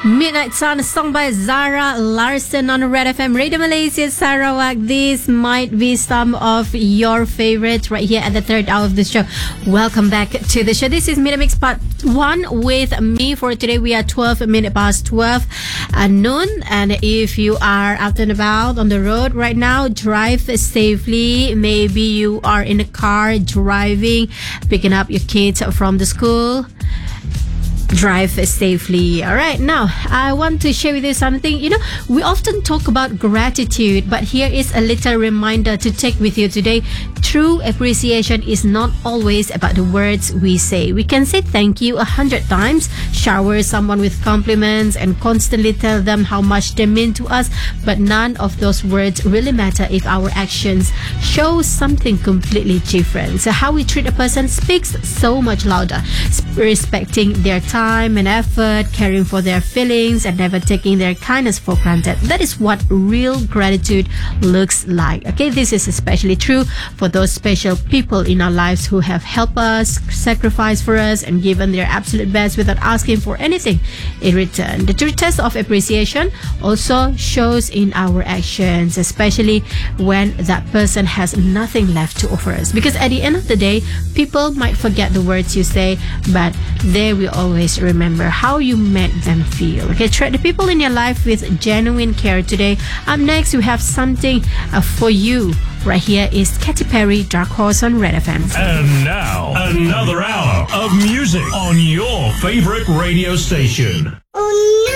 Midnight Sun, a song by Zara Larsson on Red FM Radio Malaysia Sarawak. This might be some of your favorites right here at the third hour of the show. Welcome back to the show. This is Media Mix Part 1 with me. For today, we are 12 minutes past 12 at noon. And if you are out and about on the road right now, drive safely. Maybe you are in a car driving, picking up your kids from the school. Drive safely. All right, now I want to share with you something. We often talk about gratitude, but here is a little reminder to take with you today. True appreciation is not always about the words we say. We can say thank you 100 times, shower someone with compliments, and constantly tell them how much they mean to us, but none of those words really matter if our actions show something completely different. So how we treat a person speaks so much louder. Respecting their time and effort, caring for their feelings, and never taking their kindness for granted. That is what real gratitude looks like. Okay, this is especially true for those special people in our lives who have helped us, sacrificed for us, and given their absolute best without asking for anything in return. The true test of appreciation also shows in our actions, especially when that person has nothing left to offer us. Because at the end of the day, people might forget the words you say, but they will always remember how you made them feel. Okay, treat the people in your life with genuine care today. Up next, we have something for you. Right here is Katy Perry, Dark Horse on Red FM. And now, another hour of music on your favorite radio station.